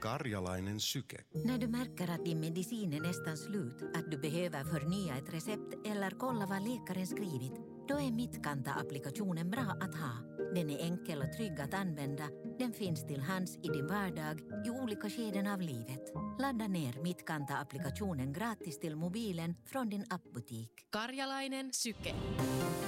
Karjalainen psyke. När du märker att din medicin är nästan slut, att du behöver förnya ett recept eller kolla vad läkaren skrivit, då är Mitkanta-applikationen bra att ha. Den är enkel och trygg att använda. Den finns till hands i din vardag i olika skeden av livet. Ladda ner Mitkanta-applikationen gratis till mobilen från din appbutik. Karjalainen psyke.